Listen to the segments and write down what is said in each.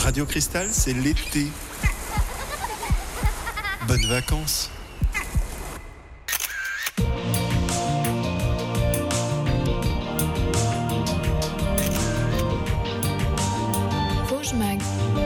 Radio Cristal, c'est l'été. Bonnes vacances. Vosges Mag.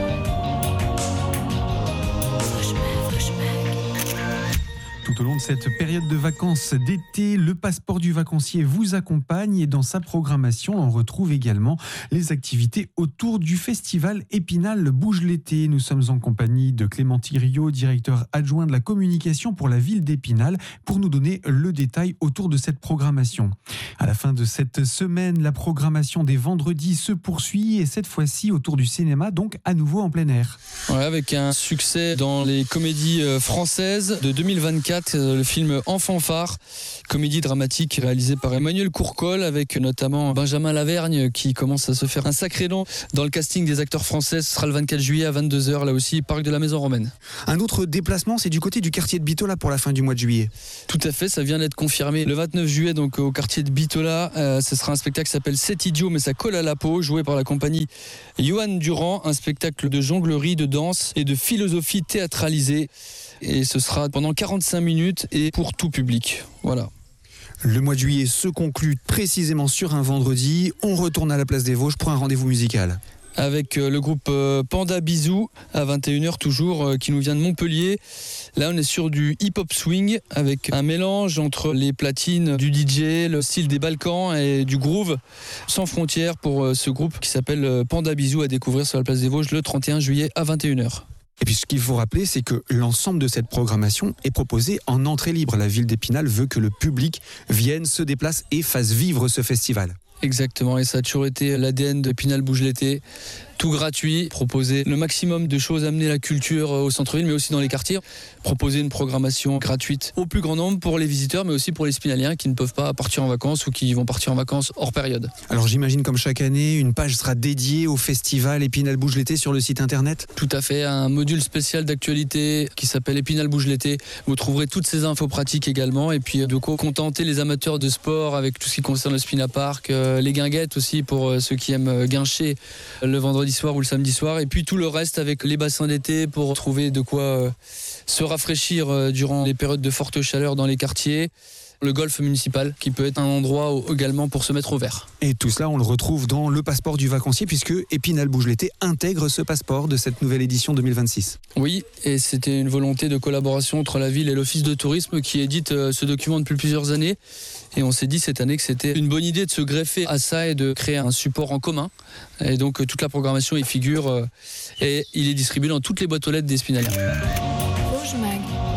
Tout au long de cette période de vacances d'été, le passeport du vacancier vous accompagne et dans sa programmation, on retrouve également les activités autour du festival Épinal Bouge l'été. Nous sommes en compagnie de Clémentine Riot, directeur adjoint de la communication pour la ville d'Épinal, pour nous donner le détail autour de cette programmation. À la fin de cette semaine, la programmation des vendredis se poursuit et cette fois-ci autour du cinéma, donc à nouveau en plein air. Ouais, avec un succès dans les comédies françaises de 2024, le film En fanfare, comédie dramatique réalisée par Emmanuel Courcol avec notamment Benjamin Lavergne qui commence à se faire un sacré nom dans le casting des acteurs français. Ce sera le 24 juillet à 22h, là aussi, parc de la Maison Romaine. Un autre déplacement, c'est du côté du quartier de Bitola pour la fin du mois de juillet. Tout à fait, ça vient d'être confirmé. Le 29 juillet, donc au quartier de Bitola, ce sera un spectacle qui s'appelle C'est idiot, mais ça colle à la peau, joué par la compagnie Johan Durand, un spectacle de jonglerie, de danse et de philosophie théâtralisée. Et ce sera pendant 45 minutes et pour tout public. Voilà. Le mois de juillet se conclut précisément sur un vendredi. On retourne à la place des Vosges pour un rendez-vous musical. Avec le groupe Panda Bisou à 21h toujours, qui nous vient de Montpellier. Là on est sur du hip-hop swing avec un mélange entre les platines du DJ, le style des Balkans et du groove sans frontières pour ce groupe qui s'appelle Panda Bisou, à découvrir sur la place des Vosges le 31 juillet à 21h. Et puis ce qu'il faut rappeler, c'est que l'ensemble de cette programmation est proposée en entrée libre. La ville d'Épinal veut que le public vienne, se déplace et fasse vivre ce festival. Exactement, et ça a toujours été l'ADN d'Épinal Bouge l'été. Tout gratuit, proposer le maximum de choses, amener la culture au centre-ville, mais aussi dans les quartiers. Proposer une programmation gratuite au plus grand nombre pour les visiteurs, mais aussi pour les Épinaliens qui ne peuvent pas partir en vacances ou qui vont partir en vacances hors période. Alors j'imagine comme chaque année, une page sera dédiée au festival Épinal Bouge l'été sur le site internet. Tout à fait, un module spécial d'actualité qui s'appelle Épinal Bouge l'été. Vous trouverez toutes ces infos pratiques également, et puis de quoi contenter les amateurs de sport avec tout ce qui concerne le Spina Park, les guinguettes aussi pour ceux qui aiment guincher le vendredi soir ou le samedi soir, et puis tout le reste avec les bassins d'été pour trouver de quoi se rafraîchir durant les périodes de forte chaleur dans les quartiers. Le golf municipal qui peut être un endroit également pour se mettre au vert. Et tout cela, on le retrouve dans le passeport du vacancier puisque Épinal Bouge l'été intègre ce passeport de cette nouvelle édition 2026. Oui, et c'était une volonté de collaboration entre la ville et l'office de tourisme qui édite ce document depuis plusieurs années. Et on s'est dit cette année que c'était une bonne idée de se greffer à ça et de créer un support en commun. Et donc toute la programmation y figure et il est distribué dans toutes les boîtes aux lettres des Spinaliens. Vosges Mag.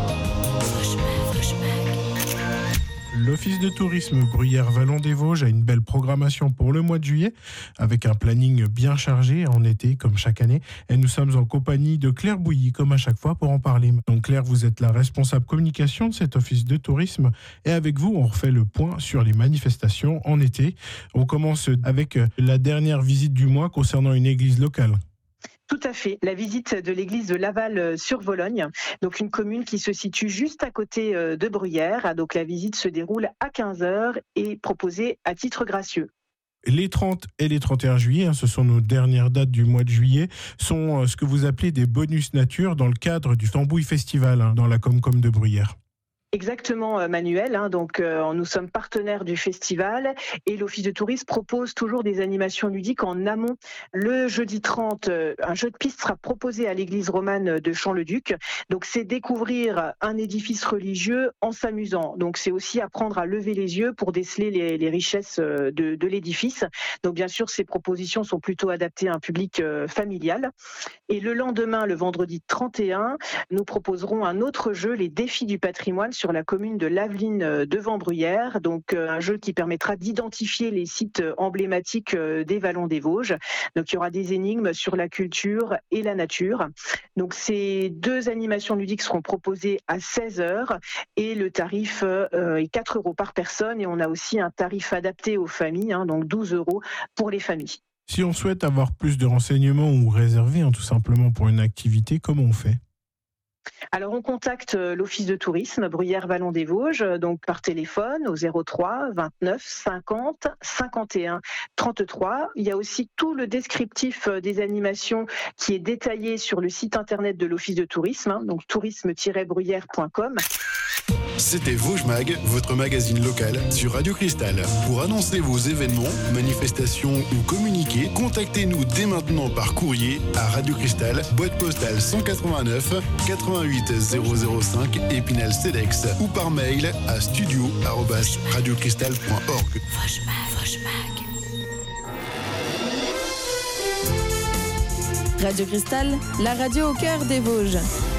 L'Office de tourisme Bruyères-Vallon-des-Vosges a une belle programmation pour le mois de juillet, avec un planning bien chargé en été, comme chaque année. Et nous sommes en compagnie de Claire Bouilly, comme à chaque fois, pour en parler. Donc Claire, vous êtes la responsable communication de cet Office de tourisme. Et avec vous, on refait le point sur les manifestations en été. On commence avec la dernière visite du mois concernant une église locale. Tout à fait. La visite de l'église de Laval-sur-Vologne, donc une commune qui se situe juste à côté de Bruyères. Donc la visite se déroule à 15h et proposée à titre gracieux. Les 30 et les 31 juillet, ce sont nos dernières dates du mois de juillet, sont ce que vous appelez des bonus nature dans le cadre du Tambouille Festival dans la Comcom de Bruyères. Exactement, Manuel. Donc, nous sommes partenaires du festival et l'Office de tourisme propose toujours des animations ludiques en amont. Le jeudi 30, un jeu de piste sera proposé à l'église romane de Champ-le-Duc. Donc, c'est découvrir un édifice religieux en s'amusant. Donc, c'est aussi apprendre à lever les yeux pour déceler les richesses de l'édifice. Donc, bien sûr, ces propositions sont plutôt adaptées à un public familial. Et le lendemain, le vendredi 31, nous proposerons un autre jeu, les défis du patrimoine, sur la commune de Laveline devant Bruyères. Donc un jeu qui permettra d'identifier les sites emblématiques des vallons des Vosges. Donc il y aura des énigmes sur la culture et la nature. Donc ces deux animations ludiques seront proposées à 16h et le tarif est 4 € par personne, et on a aussi un tarif adapté aux familles, donc 12 € pour les familles. Si on souhaite avoir plus de renseignements ou réserver tout simplement pour une activité, comment on fait ? Alors on contacte l'Office de tourisme Bruyères-Vallon des Vosges, donc par téléphone au 03 29 50 51 33. Il y a aussi tout le descriptif des animations qui est détaillé sur le site internet de l'Office de tourisme, donc tourisme-bruyères.com. C'était Vosges Mag, votre magazine local sur Radio Cristal. Pour annoncer vos événements, manifestations ou communiquer, contactez-nous dès maintenant par courrier à Radio Cristal, boîte postale 189 88 005 Épinal-Cedex ou par mail à studio@radiocristal.org. Radio Cristal, la radio au cœur des Vosges.